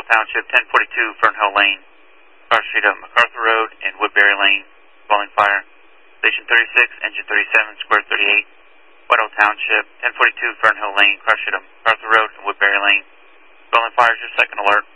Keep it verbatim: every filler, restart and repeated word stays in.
Township, ten forty-two Fernhill Lane, cross street of MacArthur Road and Woodbury Lane, dwelling fire. Station thirty-six, engine thirty-seven, square thirty-eight, Whitehall Township, ten forty-two Fernhill Lane, cross street of MacArthur Road and Woodbury Lane, dwelling fire is your second alert.